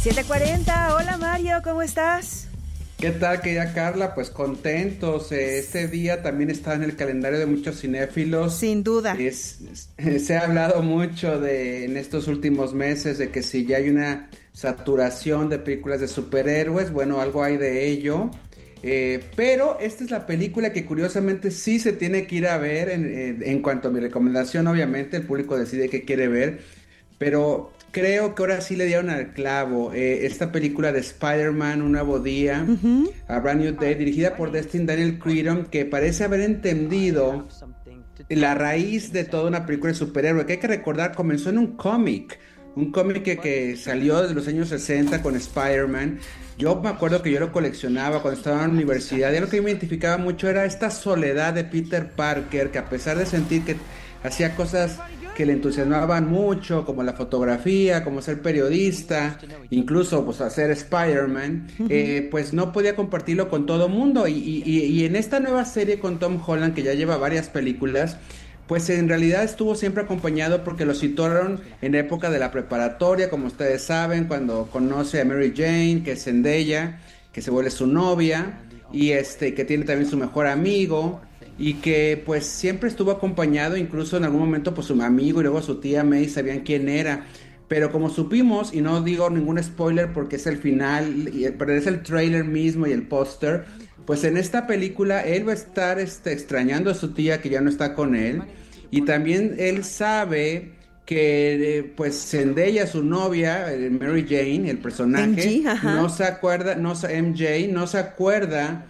7:40, hola Mario, ¿cómo estás? ¿Qué tal, querida Carla? Pues contentos. Este día también está en el calendario de muchos cinéfilos. Sin duda. Se ha hablado mucho en estos últimos meses de que si ya hay una saturación de películas de superhéroes, bueno, algo hay de ello. Pero esta es la película que curiosamente sí se tiene que ir a ver en cuanto a mi recomendación. Obviamente el público decide qué quiere ver, pero creo que ahora sí le dieron al clavo. Esta película de Spider-Man, Un Nuevo Día, A Brand New Day, dirigida por Destin Daniel Cretton, que parece haber entendido la raíz de toda una película de superhéroe, que hay que recordar, comenzó en un cómic que salió desde los años 60 con Spider-Man. Yo me acuerdo que yo lo coleccionaba cuando estaba en la universidad, y lo que me identificaba mucho era esta soledad de Peter Parker, que a pesar de sentir que hacía cosas que le entusiasmaban mucho, como la fotografía, como ser periodista, incluso pues hacer Spider-Man, pues no podía compartirlo con todo mundo. Y en esta nueva serie con Tom Holland, que ya lleva varias películas, pues en realidad estuvo siempre acompañado, porque lo situaron en la época de la preparatoria, como ustedes saben, cuando conoce a Mary Jane, que es Zendaya, que se vuelve su novia, y que tiene también su mejor amigo, y que pues siempre estuvo acompañado. Incluso en algún momento pues su amigo y luego su tía May sabían quién era, pero como supimos, y no digo ningún spoiler porque es el final, pero es el trailer mismo y el póster, pues en esta película él va a estar extrañando a su tía que ya no está con él, y también él sabe que pues Zendaya, su novia, Mary Jane, el personaje, MJ, ajá. no se acuerda, MJ no se acuerda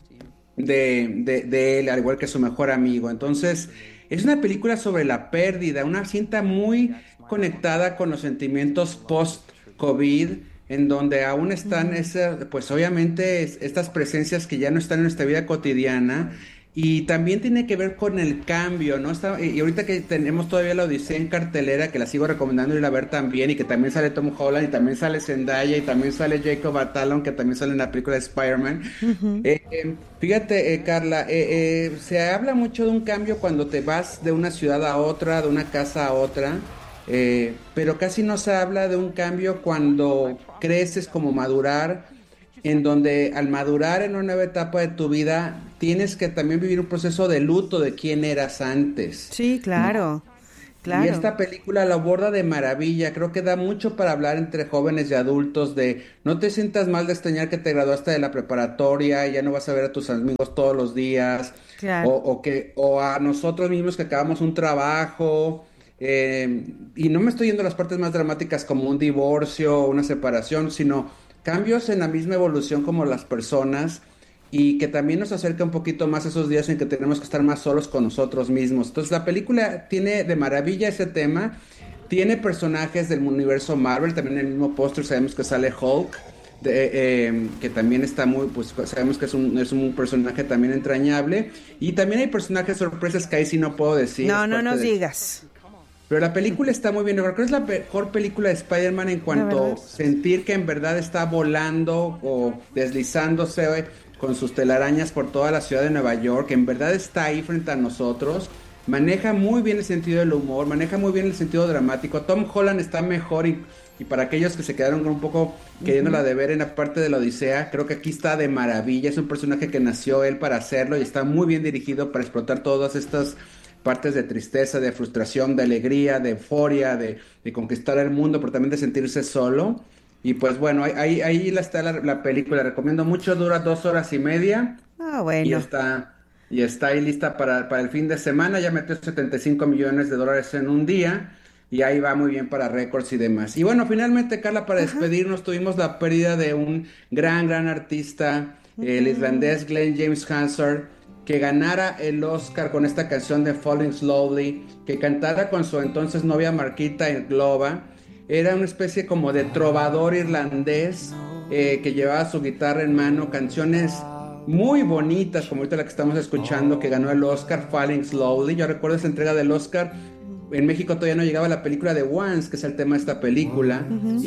de él, al igual que su mejor amigo. Entonces, es una película sobre la pérdida, una cinta muy conectada con los sentimientos post-COVID, en donde aún están pues obviamente estas presencias que ya no están en nuestra vida cotidiana. Y también tiene que ver con el cambio, ¿no? Y ahorita que tenemos todavía la Odisea en cartelera, que la sigo recomendando ir a ver también, y que también sale Tom Holland, y también sale Zendaya, y también sale Jacob Batalon, que también sale en la película de Spider-Man. Fíjate, Carla, se habla mucho de un cambio cuando te vas de una ciudad a otra, de una casa a otra, pero casi no se habla de un cambio cuando creces, como madurar, en donde al madurar en una nueva etapa de tu vida tienes que también vivir un proceso de luto de quién eras antes, Sí, ¿no? claro, Y claro. esta película lo aborda de maravilla. Creo que da mucho para hablar entre jóvenes y adultos de no te sientas mal de extrañar que te graduaste de la preparatoria y ya no vas a ver a tus amigos todos los días, Claro. o a nosotros mismos que acabamos un trabajo, y no me estoy yendo a las partes más dramáticas como un divorcio o una separación, sino cambios en la misma evolución como las personas, y que también nos acerca un poquito más a esos días en que tenemos que estar más solos con nosotros mismos. Entonces la película tiene de maravilla ese tema, tiene personajes del universo Marvel, también en el mismo póster sabemos que sale Hulk, que también está muy, pues sabemos que es un personaje también entrañable, y también hay personajes sorpresas que ahí sí no puedo decir, es No, no parte nos del... digas. Pero la película está muy bien. Yo creo que es la mejor película de Spider-Man en La verdad. cuanto a sentir que en verdad está volando o deslizándose con sus telarañas por toda la ciudad de Nueva York, que en verdad está ahí frente a nosotros. Maneja muy bien el sentido del humor, maneja muy bien el sentido dramático. Tom Holland está mejor, y para aquellos que se quedaron un poco queriéndola de ver en la parte de la Odisea, creo que aquí está de maravilla. Es un personaje que nació él para hacerlo y está muy bien dirigido para explotar todas estas partes de tristeza, de frustración, de alegría, de euforia, de conquistar el mundo, pero también de sentirse solo. Y pues bueno, ahí está la película, recomiendo mucho, dura 2 horas y media, Ah, y bueno. está ahí lista para el fin de semana. Ya metió $75 millones en un día, y ahí va muy bien para récords y demás. Y bueno, finalmente, Carla, para Ajá. despedirnos, tuvimos la pérdida de un gran artista, el Ujú. islandés Glenn James Hansard, que ganara el Oscar con esta canción de Falling Slowly, que cantara con su entonces novia Marquita Globa. Era una especie como de trovador irlandés, que llevaba su guitarra en mano, canciones muy bonitas, como ahorita la que estamos escuchando, que ganó el Oscar, Falling Slowly. Yo recuerdo esa entrega del Oscar. En México todavía no llegaba la película de Once, que es el tema de esta película, Ujú.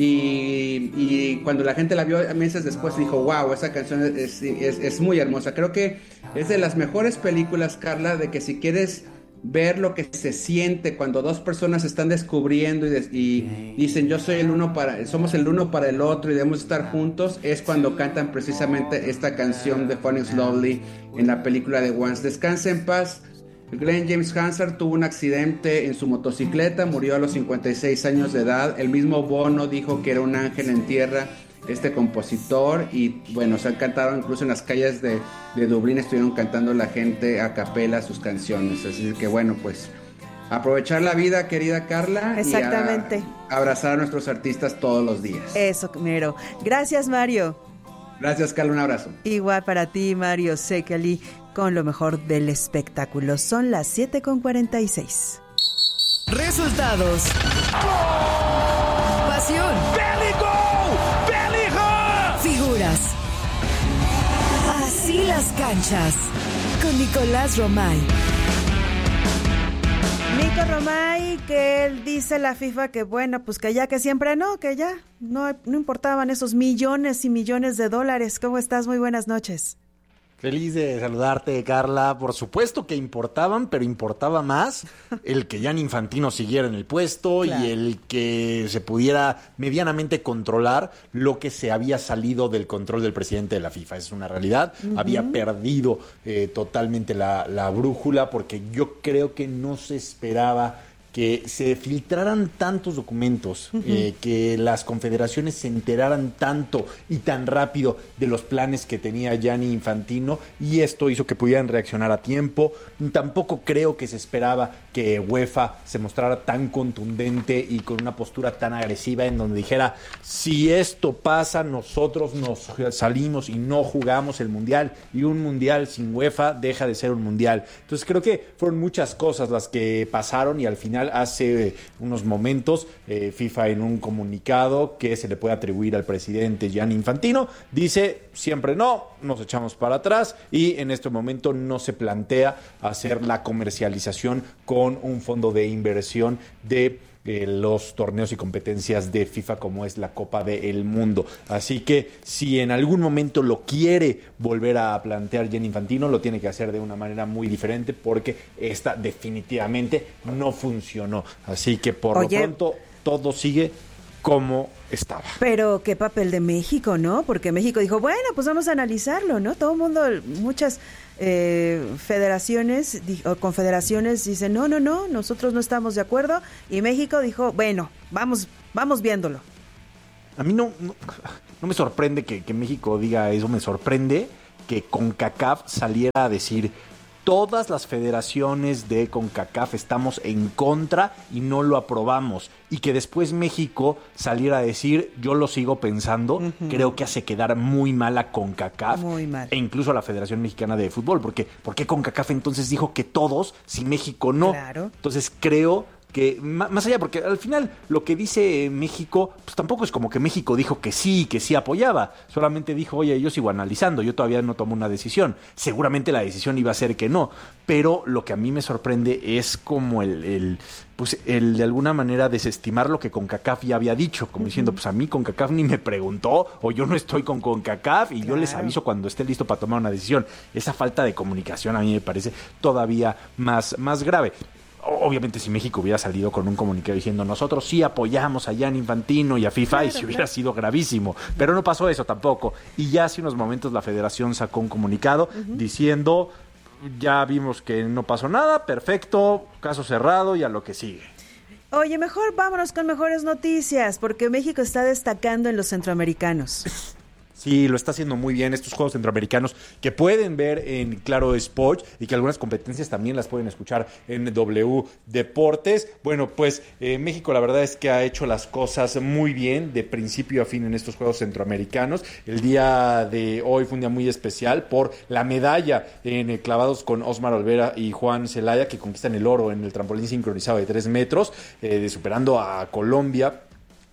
y cuando la gente la vio meses después dijo, wow, esa canción es muy hermosa. Creo que es de las mejores películas, Carla, de que si quieres ver lo que se siente cuando dos personas se están descubriendo y dicen somos el uno para el otro y debemos estar juntos, es cuando cantan precisamente esta canción de Funny Slowly en la película de Once. Descanse en paz. Glenn James Hansard tuvo un accidente en su motocicleta, murió a los 56 años de edad. El mismo Bono dijo que era un ángel en tierra, este compositor, y bueno, se han cantado incluso en las calles de Dublín, estuvieron cantando la gente a capela sus canciones, así que bueno, pues aprovechar la vida, querida Carla. Exactamente. Y abrazar a nuestros artistas todos los días. Eso, mero. Gracias, Mario. Gracias, Carla, un abrazo. Igual para ti, Mario Sekeli, con lo mejor del espectáculo. Son las 7:46. Resultados. Pasión. Figuras. Así las canchas. Con Nicolás Romay. Nico Romay, que él dice la FIFA que bueno, pues que ya que siempre no, que ya no importaban esos millones y millones de dólares. ¿Cómo estás? Muy buenas noches. Feliz de saludarte, Carla. Por supuesto que importaban, pero importaba más el que Gianni Infantino siguiera en el puesto, claro, y el que se pudiera medianamente controlar lo que se había salido del control del presidente de la FIFA. Es una realidad. Uh-huh. Había perdido totalmente la brújula, porque yo creo que no se esperaba que se filtraran tantos documentos, que las confederaciones se enteraran tanto y tan rápido de los planes que tenía Gianni Infantino, y esto hizo que pudieran reaccionar a tiempo. Tampoco creo que se esperaba que UEFA se mostrara tan contundente y con una postura tan agresiva, en donde dijera, si esto pasa, nosotros nos salimos y no jugamos el Mundial, y un Mundial sin UEFA deja de ser un Mundial. Entonces creo que fueron muchas cosas las que pasaron, y al final, hace unos momentos, FIFA, en un comunicado que se le puede atribuir al presidente Gianni Infantino, dice siempre no, nos echamos para atrás, y en este momento no se plantea hacer la comercialización con un fondo de inversión de los torneos y competencias de FIFA, como es la Copa del Mundo. Así que si en algún momento lo quiere volver a plantear Gianni Infantino, lo tiene que hacer de una manera muy diferente, porque esta definitivamente no funcionó. Así que por lo pronto todo sigue como estaba. Pero qué papel de México, ¿no? Porque México dijo, bueno, pues vamos a analizarlo, ¿no? Todo el mundo, muchas federaciones o confederaciones dicen, no, nosotros no estamos de acuerdo, y México dijo, bueno, vamos viéndolo. A mí no me sorprende que México diga eso, me sorprende que CONCACAF saliera a decir, todas las federaciones de CONCACAF estamos en contra y no lo aprobamos, y que después México saliera a decir, yo lo sigo pensando. Creo que hace quedar muy mal a CONCACAF, muy mal, e incluso a la Federación Mexicana de Fútbol, porque ¿por qué CONCACAF entonces dijo que todos, si México no? Claro. Entonces creo que más allá, porque al final lo que dice México, pues tampoco es como que México dijo que sí apoyaba, solamente dijo, oye, yo sigo analizando, yo todavía no tomo una decisión. Seguramente la decisión iba a ser que no, pero lo que a mí me sorprende es como el de alguna manera desestimar lo que CONCACAF ya había dicho, como diciendo, pues a mí CONCACAF ni me preguntó, o yo no estoy con CONCACAF, y yo les aviso cuando esté listo para tomar una decisión. Esa falta de comunicación a mí me parece todavía más grave. Obviamente, si México hubiera salido con un comunicado diciendo, nosotros sí apoyamos a Gianni Infantino y a FIFA, claro, y si hubiera sido gravísimo, pero no pasó eso tampoco. Y ya hace unos momentos la federación sacó un comunicado diciendo, ya vimos que no pasó nada, perfecto, caso cerrado, y a lo que sigue. Oye, mejor vámonos con mejores noticias, porque México está destacando en los centroamericanos. Sí, lo está haciendo muy bien, estos juegos centroamericanos que pueden ver en Claro Sports, y que algunas competencias también las pueden escuchar en W Deportes. Bueno, pues México la verdad es que ha hecho las cosas muy bien de principio a fin en estos juegos centroamericanos. El día de hoy fue un día muy especial por la medalla en clavados con Osmar Olvera y Juan Celaya, que conquistan el oro en el trampolín sincronizado de 3 metros, superando a Colombia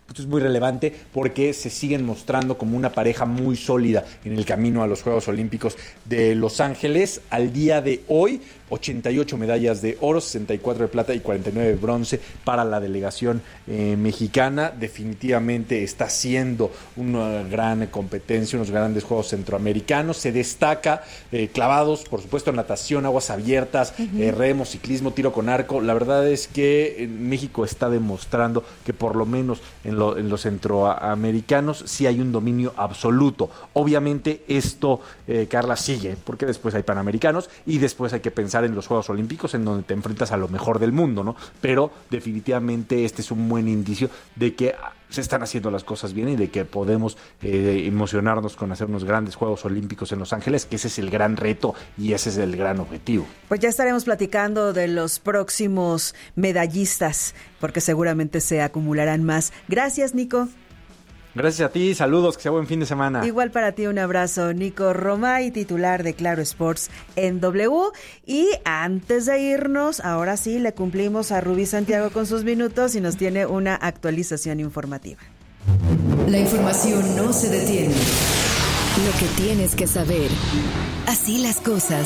Esto es muy relevante porque se siguen mostrando como una pareja muy sólida en el camino a los Juegos Olímpicos de Los Ángeles. Al día de hoy, 88 medallas de oro, 64 de plata y 49 de bronce para la delegación mexicana. Definitivamente está siendo una gran competencia, unos grandes Juegos Centroamericanos. Se destaca clavados, por supuesto, natación, aguas abiertas, remo, ciclismo, tiro con arco. La verdad es que México está demostrando que por lo menos en los centroamericanos sí hay un dominio absoluto. Obviamente esto, Carla, sigue, porque después hay panamericanos y después hay que pensar en los Juegos Olímpicos, en donde te enfrentas a lo mejor del mundo, ¿no? Pero definitivamente este es un buen indicio de que se están haciendo las cosas bien y de que podemos emocionarnos con hacer unos grandes Juegos Olímpicos en Los Ángeles, que ese es el gran reto y ese es el gran objetivo. Pues ya estaremos platicando de los próximos medallistas, porque seguramente se acumularán más. Gracias, Nico. Gracias a ti, saludos, que sea buen fin de semana. Igual para ti, un abrazo. Nico Romay, titular de Claro Sports en W. Y antes de irnos, ahora sí, le cumplimos a Rubí Santiago con sus minutos y nos tiene una actualización informativa. La información no se detiene. Lo que tienes que saber. Así las cosas.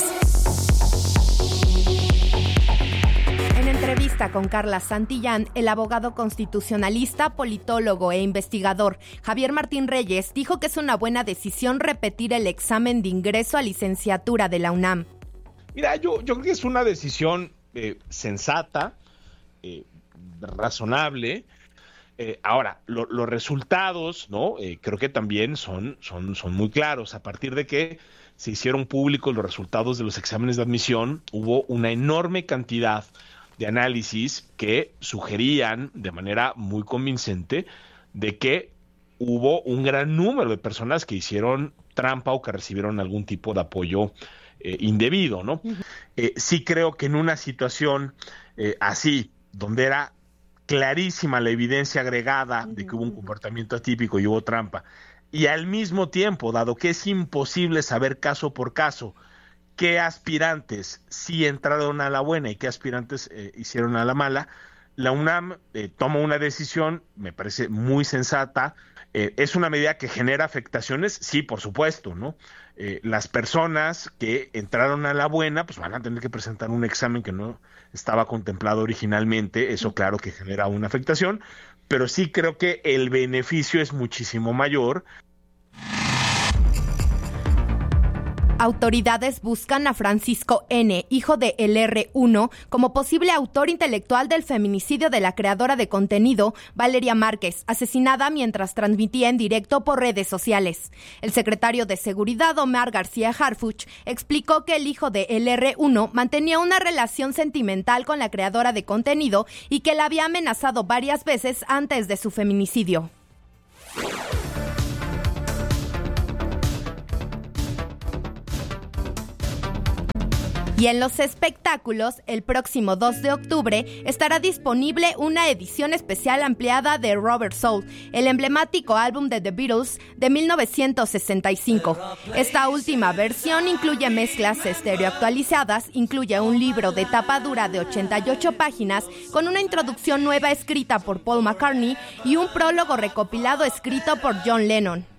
En entrevista con Carla Santillán, el abogado constitucionalista, politólogo e investigador Javier Martín Reyes dijo que es una buena decisión repetir el examen de ingreso a licenciatura de la UNAM. Mira, yo creo que es una decisión sensata, razonable. Ahora, los resultados, ¿no? Creo que también son muy claros. A partir de que se hicieron públicos los resultados de los exámenes de admisión, hubo una enorme cantidad de análisis que sugerían de manera muy convincente de que hubo un gran número de personas que hicieron trampa o que recibieron algún tipo de apoyo indebido, ¿no? Sí creo que en una situación así, donde era clarísima la evidencia agregada de que hubo un comportamiento atípico y hubo trampa, y al mismo tiempo, dado que es imposible saber caso por caso qué aspirantes sí entraron a la buena y qué aspirantes hicieron a la mala, la UNAM toma una decisión, me parece muy sensata. ¿Es una medida que genera afectaciones? Sí, por supuesto, ¿no? Las personas que entraron a la buena, pues van a tener que presentar un examen que no estaba contemplado originalmente. Eso claro que genera una afectación, pero sí creo que el beneficio es muchísimo mayor. Autoridades buscan a Francisco N., hijo de el R1, como posible autor intelectual del feminicidio de la creadora de contenido, Valeria Márquez, asesinada mientras transmitía en directo por redes sociales. El secretario de Seguridad, Omar García Harfuch, explicó que el hijo de el R1 mantenía una relación sentimental con la creadora de contenido y que la había amenazado varias veces antes de su feminicidio. Y en los espectáculos, el próximo 2 de octubre estará disponible una edición especial ampliada de Rubber Soul, el emblemático álbum de The Beatles de 1965. Esta última versión incluye mezclas estéreo actualizadas, incluye un libro de tapa dura de 88 páginas con una introducción nueva escrita por Paul McCartney y un prólogo recopilado escrito por John Lennon.